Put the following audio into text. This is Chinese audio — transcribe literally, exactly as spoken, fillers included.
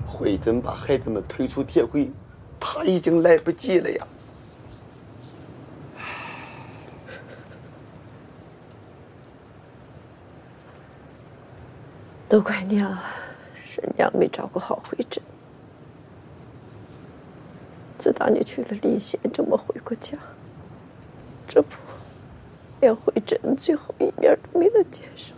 慧珍把孩子们推出铁轨，他已经来不及了呀。 都怪娘，是娘没照顾好慧珍。自打你去了临县，就没回过家，这不，连慧珍最后一面都没能见上。